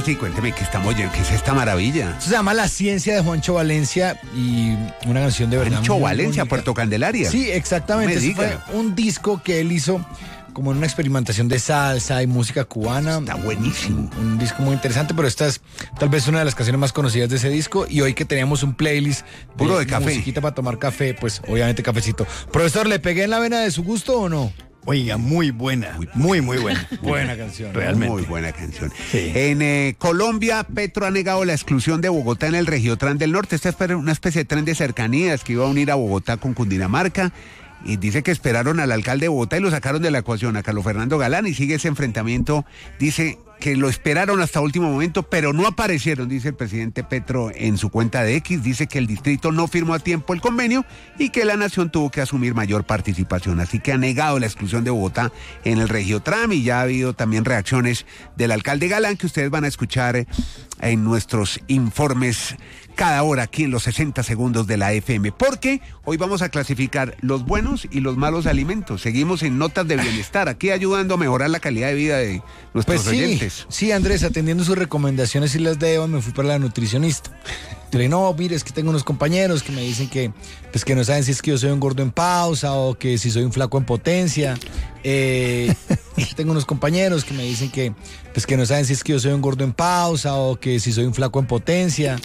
sí? Cuénteme qué estamos oyendo, qué es esta maravilla. Eso se llama La Ciencia de Juancho Valencia y una canción de verdad. Juancho muy Valencia, bonita. Puerto Candelaria. Sí, exactamente. No me Ese fue diga. un disco que él hizo como en una experimentación de salsa y música cubana. Está buenísimo. Un disco muy interesante, pero esta es tal vez una de las canciones más conocidas de ese disco. Y hoy que teníamos un playlist Puro de café. musiquita para tomar café, pues obviamente cafecito. Profesor, ¿le pegué en la vena de su gusto o no? Oiga, muy buena, muy buena. Buena canción. Realmente. Muy buena canción. Sí. En Colombia, Petro ha negado la exclusión de Bogotá en el Regiotran del Norte. Esta es una especie de tren de cercanías que iba a unir a Bogotá con Cundinamarca. Y dice que esperaron al alcalde de Bogotá y lo sacaron de la ecuación, a Carlos Fernando Galán, y sigue ese enfrentamiento. Dice que lo esperaron hasta último momento, pero no aparecieron, dice el presidente Petro en su cuenta de X. Dice que el distrito no firmó a tiempo el convenio y que la nación tuvo que asumir mayor participación. Así que ha negado la exclusión de Bogotá en el Regiotram, y ya ha habido también reacciones del alcalde Galán que ustedes van a escuchar en nuestros informes cada hora aquí en los 60 segundos de la FM, porque hoy vamos a clasificar los buenos y los malos alimentos. Seguimos en Notas de Bienestar, aquí ayudando a mejorar la calidad de vida de nuestros Pues sí, oyentes. sí, Andrés, atendiendo sus recomendaciones y las de Eva, me fui para la nutricionista. Le dije, no, mire, es que tengo unos compañeros que me dicen que, pues, que no saben si es que yo soy un gordo en pausa o que si soy un flaco en potencia. Tengo unos compañeros que me dicen que, pues, que no saben si es que yo soy un gordo en pausa o que si soy un flaco en potencia.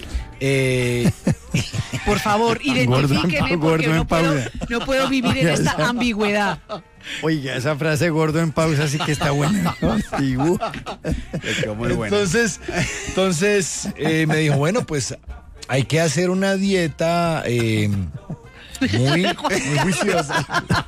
Por favor, identifíqueme porque gordo en pausa. no puedo vivir en esta ambigüedad. Oiga, esa frase gordo en pausa sí que está buena. Sí, Muy bueno. Entonces me dijo, bueno, pues hay que hacer una dieta muy juiciosa.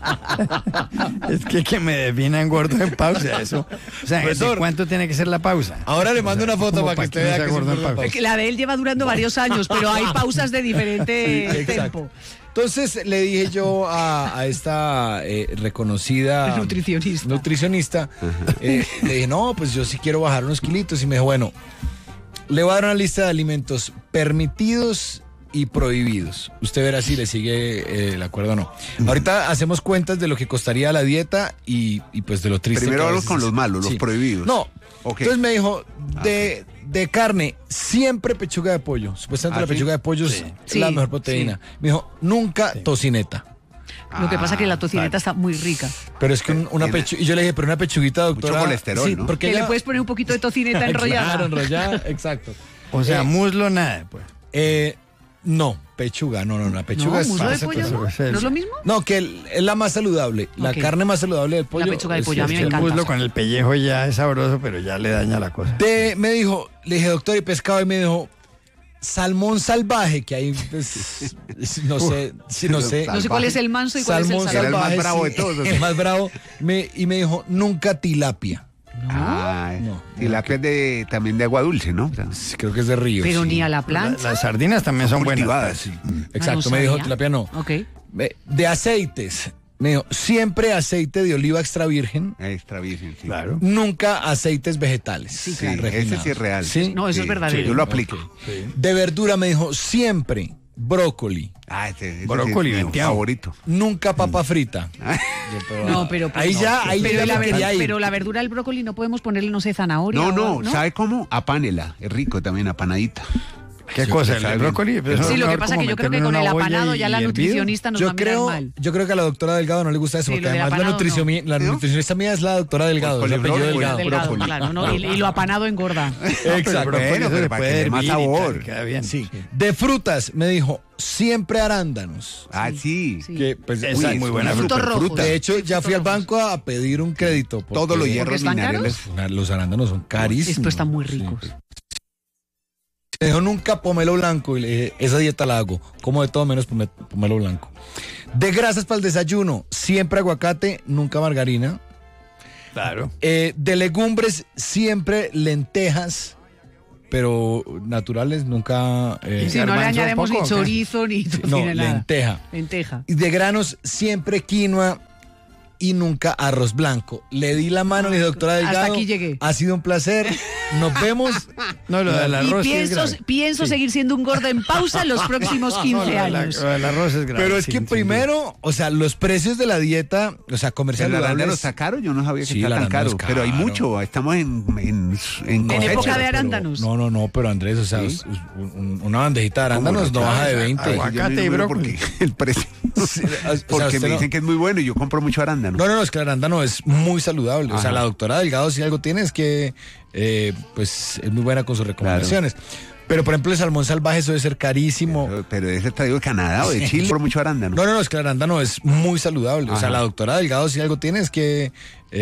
Es que me definan gordo en pausa, eso. O sea, ¿de cuánto tiene que ser la pausa? Ahora le mando una foto como para que usted vea sea que es un gordo en gordo en pausa. pausa. La de él lleva durando varios años, pero hay pausas de diferente Exacto. tiempo. Entonces le dije yo a esta reconocida nutricionista, le dije, no, pues yo sí quiero bajar unos kilitos. Y me dijo, bueno, le voy a dar una lista de alimentos permitidos y prohibidos. Usted verá si le sigue el acuerdo o no. Ahorita hacemos cuentas de lo que costaría la dieta y pues de lo triste. Primero que a vamos veces con es. los malos, los prohibidos. No. Ok. Entonces me dijo, de carne, siempre pechuga de pollo. Supuestamente la ¿sí? pechuga de pollo es Sí. la mejor proteína. Me dijo, nunca tocineta. Lo que pasa es que la tocineta está muy rica. Pero es que una Tiene- pechuga, y yo le dije, pero una pechuguita, doctora. Mucho colesterol, sí, ¿no? porque Que le ella- puedes poner un poquito de tocineta enrollada. Claro, enrollada, exacto. O sea, muslo nada, pues. No, pechuga, no, la pechuga No, es muslo de falsa, pollo, pues. ¿no? ¿No es lo mismo? No, que es la más saludable. La Ok. carne más saludable del pollo. La pechuga de es- pollo, a mí es- me El encanta. muslo con el pellejo ya es sabroso, pero ya le daña la cosa. Me dijo, le dije, doctor, y pescado, y me dijo, salmón salvaje, que ahí, pues, no sé, No sé cuál es el manso y cuál es el salmón Era el salvaje. más salvaje, bravo sí, de todos, ¿no? el más bravo. Y me dijo, nunca tilapia. Ay, No. tilapia es también de agua dulce, ¿no? O sea, Sí, creo que es de río. Pero sí. ni a la plancha. Las sardinas también son buenas. cultivadas, sí. Exacto, no me dijo sabía. tilapia no. Ok. De aceites, me dijo, siempre aceite de oliva extra virgen, Extra virgen, sí. Claro. nunca aceites vegetales. Sí, Sí, claro. ese sí es real. ¿Sí? No, eso es verdadero. Sí, yo lo aplico. De verdura me dijo, siempre brócoli, Ah, ese Brócoli sí es mi venteado. favorito. nunca papa frita. No, pero Ahí ya pero me quería ir. pero la verdura del brócoli no podemos ponerle, no sé, zanahoria. No, o no, algo, ¿sabe cómo? Apanela. Es rico también, apanadita. ¿Qué cosa? sabe ¿El bien. brócoli? Pues eso Sí, es lo que mejor pasa es como que yo creo que meterlo con en el una olla apanado y ya la hervido. nutricionista nos va a mirar mal. Yo creo que a la doctora Delgado no le gusta eso, Sí, porque lo del además la, apanado la ¿no? nutricionista mía es la doctora Delgado, Con es el el apellido brócoli. Delgado. Delgado, brócoli. claro, ¿no? Y lo apanado engorda. Exacto. Bueno, Bueno, eso pero se para puede que dé más hervir y tal, sabor. queda bien. Sí. De frutas, me dijo, siempre arándanos. Ah, sí. Sí. Que, pues, Esa es muy buena Frutos fruta. rojos. de hecho, ya fui al banco a pedir un crédito. porque Todos los ¿Porque hierros están minerales. Los arándanos son carísimos. Esto están muy ricos. Me dijo nunca pomelo blanco y le dije, esa dieta la hago, como de todo menos pomelo blanco. De grasas para el desayuno, siempre aguacate, nunca margarina. Claro. De legumbres, siempre lentejas, pero naturales, nunca... Si no le garbanzo añadimos poco, ni ¿o qué? chorizo ni no, nada. lenteja. Lenteja. Y de granos, siempre quinoa y nunca arroz blanco. Le di la mano a la doctora Delgado. Hasta aquí llegué. Ha sido un placer. Nos vemos. No, lo del arroz pienso seguir siendo un gordo en pausa en los próximos 15 años. Lo del arroz es grave. Pero es que primero, o sea, los precios de la dieta, o sea, comercial. ¿El arándano está caro? Yo no sabía que está tan caro. Pero hay mucho. Estamos en época de arándanos. No, pero Andrés, o sea, ¿sí? Una bandejita de arándanos no baja de 20. Aguacate y brócoli. El precio. Porque me dicen que es muy bueno y yo compro mucho arándano. No, es que el arándano es muy saludable. Ajá. O sea, la doctora Delgado, si algo tiene, es que pues es muy buena con sus recomendaciones. Claro. Pero, por ejemplo, el salmón salvaje, eso debe ser carísimo. Pero ese traído de Canadá o de Chile, por mucho arándano. No, es que el arándano es muy saludable. Ajá. O sea, la doctora Delgado, si algo tiene, es que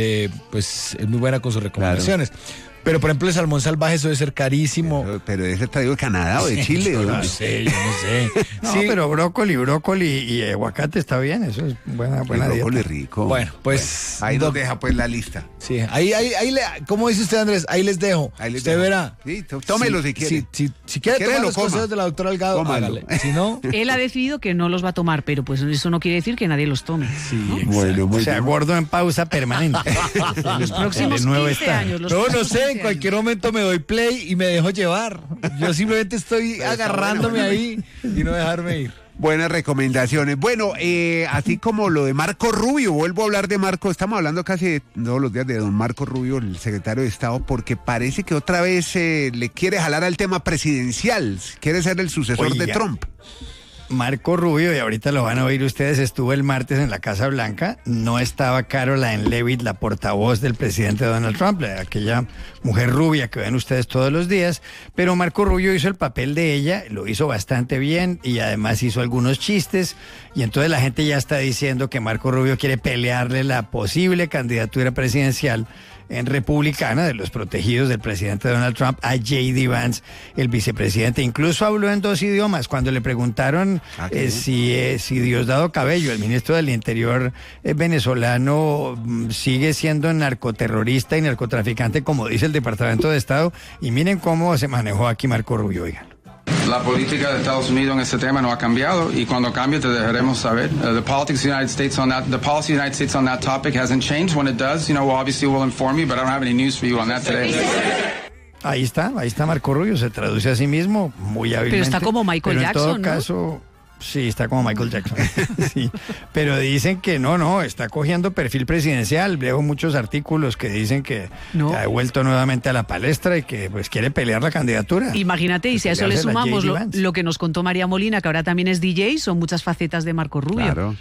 pues es muy buena con sus recomendaciones. Claro. Pero, por ejemplo, el salmón salvaje, eso debe ser carísimo. Pero ese traído de Canadá o de Chile. Yo no sé. No, sí. Pero brócoli y aguacate está bien, eso es buena dieta. Brócoli rico. Bueno, pues... Ahí nos deja pues la lista. Sí, ahí ¿cómo dice usted, Andrés? Ahí les dejo. Usted verá. Sí, tómelo si quiere. Si quiere tomar los consejos de la doctora Delgado, hágale. Si no... Él ha decidido que no los va a tomar, pero pues eso no quiere decir que nadie los tome. Sí, ¿no? Bueno, o sea, gordo en pausa permanente. Los próximos 15 años. No sé, en cualquier momento me doy play y me dejo llevar. Yo simplemente estoy agarrándome ahí y no dejarme ir. Buenas recomendaciones. Bueno, así como lo de Marco Rubio, vuelvo a hablar de Marco, estamos hablando casi todos los días de don Marco Rubio, el secretario de Estado, porque parece que otra vez le quiere jalar al tema presidencial, quiere ser el sucesor de Trump. Marco Rubio, y ahorita lo van a oír ustedes, estuvo el martes en la Casa Blanca. No estaba Caroline Leavitt, la portavoz del presidente Donald Trump, aquella mujer rubia que ven ustedes todos los días, pero Marco Rubio hizo el papel de ella, lo hizo bastante bien y además hizo algunos chistes, y entonces la gente ya está diciendo que Marco Rubio quiere pelearle la posible candidatura presidencial en republicana de los protegidos del presidente Donald Trump a J.D. Vance, el vicepresidente. Incluso habló en 2 idiomas. Cuando le preguntaron si Diosdado Cabello, el ministro del Interior venezolano, sigue siendo narcoterrorista y narcotraficante, como dice el Departamento de Estado. Y miren cómo se manejó aquí Marco Rubio, oigan. La política de Estados Unidos en este tema no ha cambiado y cuando cambie te dejaremos saber. The policy of the United States on that topic hasn't changed. When it does, obviously we'll inform you, but I don't have any news for you on that today. Ahí está Marco Rubio, se traduce a sí mismo muy hábilmente. Pero está como Michael Jackson, en todo caso, sí, está como Michael Jackson. Sí. Pero dicen que no, está cogiendo perfil presidencial. Leo muchos artículos que dicen que ha vuelto nuevamente a la palestra y que pues quiere pelear la candidatura. Imagínate, y si a eso le sumamos lo que nos contó María Molina, que ahora también es DJ, son muchas facetas de Marco Rubio. Claro.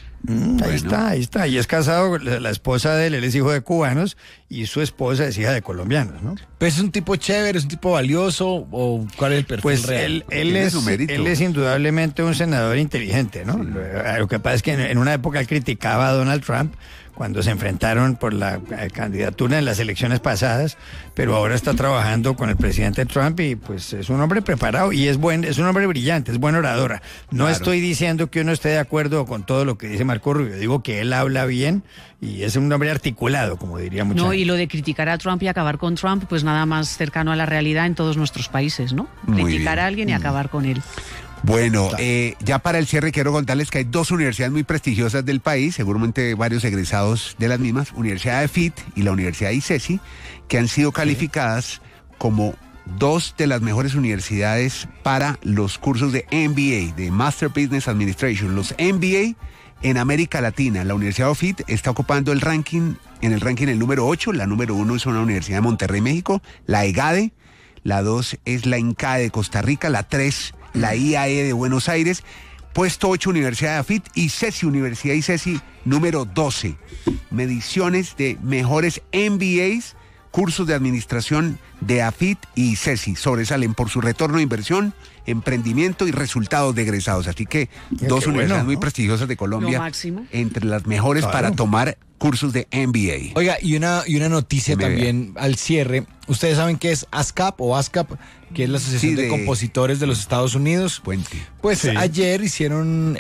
Ahí está. Y es casado, la esposa de él es hijo de cubanos y su esposa es hija de colombianos, ¿no? Pues es un tipo chévere, es un tipo valioso, ¿o cuál es el perfil pues real? Él es indudablemente un senador inteligente, ¿no? Sí. Lo que pasa es que en una época él criticaba a Donald Trump cuando se enfrentaron por la candidatura en las elecciones pasadas, pero ahora está trabajando con el presidente Trump y pues es un hombre preparado y es un hombre brillante, es buena oradora. No estoy diciendo que uno esté de acuerdo con todo lo que dice Marco Rubio, digo que él habla bien y es un hombre articulado, como diría mucha gente. Y lo de criticar a Trump y acabar con Trump, pues nada más cercano a la realidad en todos nuestros países, ¿no? Criticar a alguien y acabar con él. Bueno, ya para el cierre quiero contarles que hay 2 universidades muy prestigiosas del país, seguramente varios egresados de las mismas, Universidad de FIT y la Universidad de ICESI, que han sido calificadas como 2 de las mejores universidades para los cursos de MBA, de Master Business Administration. Los MBA en América Latina. La Universidad de FIT está ocupando el ranking el número 8, la número 1 es una universidad de Monterrey, México, la EGADE, la 2 es la INCAE de Costa Rica, la 3 la IAE de Buenos Aires, puesto 8 Universidad de AFIT y ICESI, Universidad ICESI número 12. Mediciones de mejores MBAs, cursos de administración de AFIT y ICESI. Sobresalen por su retorno de inversión, emprendimiento y resultados de egresados. Así que 2 universidades muy prestigiosas de Colombia, entre las mejores para tomar cursos de MBA. Oiga, y una noticia también al cierre. ¿Ustedes saben qué es ASCAP o ASCAP? Que es la Asociación de Compositores de los Estados Unidos. Pues ayer hicieron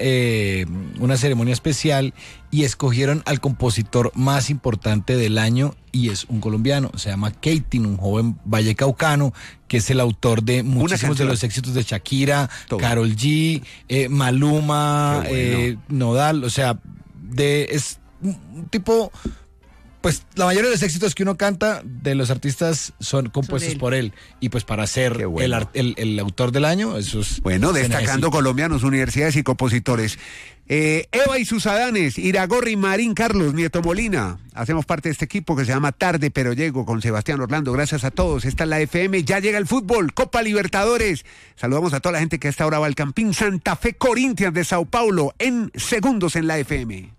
una ceremonia especial y escogieron al compositor más importante del año y es un colombiano. Se llama Keatin, un joven vallecaucano que es el autor de muchísimos de los éxitos de Shakira, Karol G, Maluma, Nodal. O sea, es un tipo... Pues la mayoría de los éxitos que uno canta de los artistas son compuestos por él. Y pues para ser bueno. el autor del año, eso es... Bueno, destacando colombianos, universidades y compositores. Eva y sus Adanes, Iragorri, Marín Carlos, Nieto Molina. Hacemos parte de este equipo que se llama Tarde pero Llego con Sebastián Orlando. Gracias a todos. Esta es la FM. Ya llega el fútbol. Copa Libertadores. Saludamos a toda la gente que a esta hora va al Campín Santa Fe Corinthians de Sao Paulo en segundos en la FM.